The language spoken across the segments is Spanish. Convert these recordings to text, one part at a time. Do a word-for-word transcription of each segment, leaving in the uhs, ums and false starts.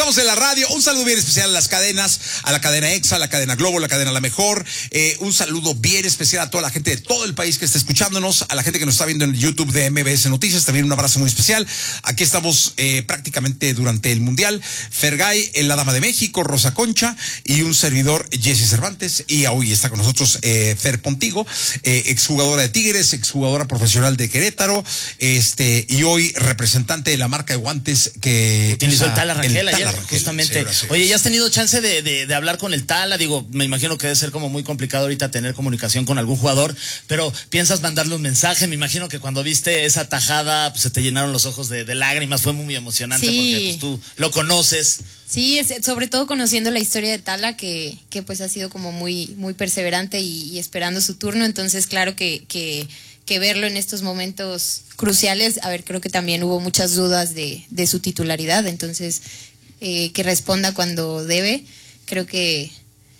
estamos en la radio. Un saludo bien especial a las cadenas, a la cadena Exa, a la cadena Globo, la cadena La Mejor. Eh, un saludo bien especial a toda la gente de todo el país que está escuchándonos, a la gente que nos está viendo en el YouTube de M B S Noticias. También un abrazo muy especial. Aquí estamos eh, prácticamente durante el Mundial. Fergay, la Dama de México, Rosa Concha y un servidor, Jesse Cervantes. Y hoy está con nosotros eh, Fer Pontigo, eh, exjugadora de Tigres, exjugadora profesional de Querétaro, este y hoy representante de la marca de guantes que utilizó el Tala Rangel el ayer, Tala Rangel, justamente. sí, sí, Oye, sí. ¿ya has tenido chance de, de, de hablar con el Tala? Digo, me imagino que debe ser como muy complicado ahorita tener comunicación con algún jugador, pero ¿piensas mandarle un mensaje? Me imagino que cuando viste esa tajada, pues se te llenaron los ojos de, de lágrimas, fue muy emocionante, sí, porque pues, tú lo conoces. Sí, es, sobre todo conociendo la historia de Tala, que, que pues ha sido como muy, muy perseverante y, y esperando su turno, entonces claro que, que, que verlo en estos momentos cruciales, a ver, creo que también hubo muchas dudas de, de su titularidad, entonces eh, que responda cuando debe, creo que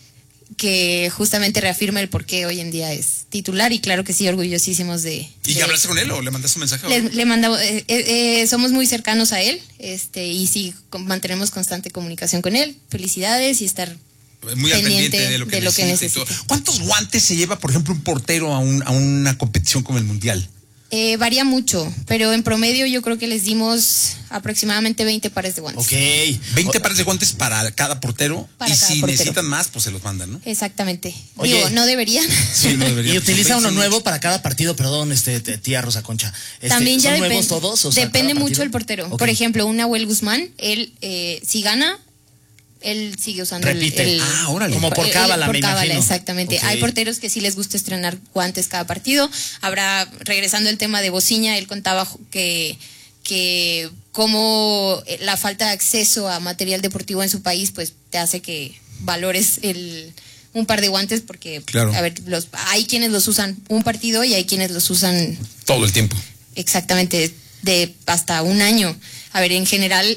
que justamente reafirma el por qué hoy en día es titular, y claro que sí, orgullosísimos de... ¿Y de, hablaste con él o le mandaste un mensaje? Le, le mandamos, eh, eh, somos muy cercanos a él, este y sí, mantenemos constante comunicación con él. Felicidades y estar muy al pendiente de lo que, de lo que necesita. ¿Cuántos guantes se lleva, por ejemplo, un portero a, un, a una competición como el Mundial? Eh, varía mucho, pero en promedio yo creo que les dimos aproximadamente veinte pares de guantes. Ok. veinte pares de guantes para cada portero. Para y cada si portero. necesitan más, pues se los mandan, ¿no? Exactamente. Oye, Digo, no deberían. Sí, no deberían. Y utiliza uno nuevo para cada partido, perdón, este tía Rosa Concha. Este, También ya ¿son depende, nuevos todos? O sea, depende cada mucho partido. el portero. Okay. Por ejemplo, un Nahuel Guzmán, él eh, si gana, él sigue usando Repite. el, el ah, órale. Como por el- cábala, por me cábala, imagino. exactamente. Okay. Hay porteros que sí les gusta estrenar guantes cada partido. Habrá, regresando al tema de Bociña, él contaba que que como la falta de acceso a material deportivo en su país, pues te hace que valores el un par de guantes, porque claro. a ver, los hay quienes los usan un partido y hay quienes los usan todo el tiempo. Exactamente, de hasta un año. A ver, en general,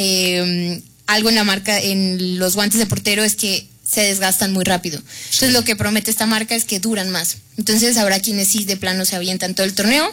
eh, algo en la marca, en los guantes de portero, es que se desgastan muy rápido. Entonces, sí, lo que promete esta marca es que duran más. Entonces, habrá quienes sí de plano se avientan todo el torneo,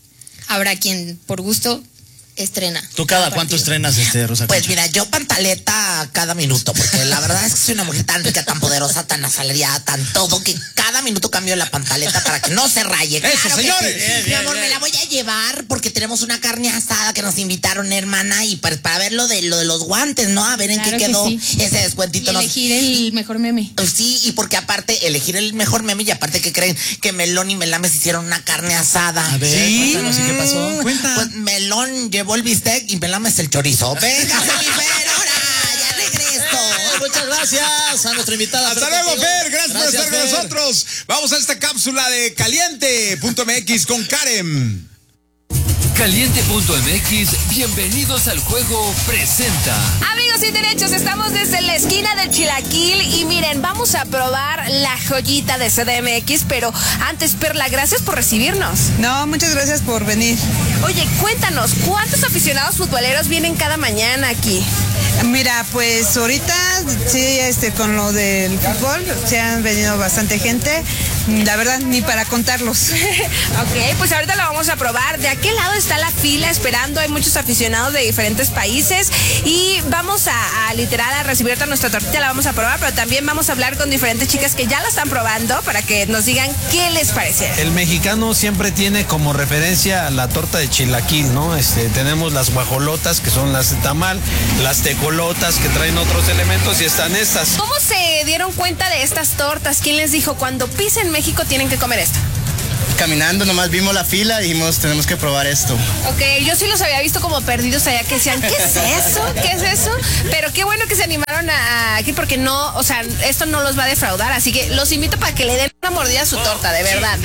habrá quien por gusto estrena. ¿Tú cada cuánto estrenas, este, Rosa Concha? Pues mira, yo pantaleta cada minuto, porque la verdad es que soy una mujer tan rica, tan poderosa, tan asalariada, tan todo, que cada minuto cambio la pantaleta para que no se raye. ¡Eso, Claro que señores! sí. Bien, Mi bien, amor, bien. me la voy a llevar porque tenemos una carne asada que nos invitaron, hermana, y para, para ver lo de, lo de los guantes, ¿no? A ver en Claro qué que quedó sí. ese descuentito. Y nos- elegir el mejor meme. Sí, y porque aparte elegir el mejor meme, y aparte que creen que Melón y Melames hicieron una carne asada. A ver, ¿Sí? cuéntanos, ¿y qué pasó? Mm, Cuenta. Pues Melón llevó el bistec y Melames el chorizo. Venga, Fer, ahora, ya regreso. Muchas gracias a nuestra invitada. Hasta Fer luego, Pontigo. Fer. Gracias, por estar con Fer. nosotros. Vamos a esta cápsula de caliente punto m x con Karen. Caliente punto m x, bienvenidos al juego, presenta. Amigos y derechos, estamos desde la esquina del Chilaquil y miren, vamos a probar la joyita de C D M X, pero antes, Perla, gracias por recibirnos. No, muchas gracias por venir. Oye, cuéntanos, ¿cuántos aficionados futboleros vienen cada mañana aquí? Mira, pues ahorita sí, este, con lo del fútbol, se han venido bastante gente. La verdad, ni para contarlos. Ok, pues ahorita lo vamos a probar. De aquel lado está la fila esperando, hay muchos aficionados de diferentes países y vamos a, a literal a recibirte nuestra tortilla, la vamos a probar, pero también vamos a hablar con diferentes chicas que ya la están probando para que nos digan qué les parece. El mexicano siempre tiene como referencia la torta de chilaquil, ¿no? Este, tenemos las guajolotas, que son las de tamal, las tecolotas, que traen otros elementos, y están estas. ¿Cómo se dieron cuenta de estas tortas? ¿Quién les dijo cuando pisen México tienen que comer esto? Caminando, nomás vimos la fila y dijimos, tenemos que probar esto. Ok, yo sí los había visto como perdidos allá que decían, ¿qué es eso? ¿Qué es eso? Pero qué bueno que se animaron a, a aquí porque no, o sea, esto no los va a defraudar, así que los invito para que le den una mordida a su torta, de verdad.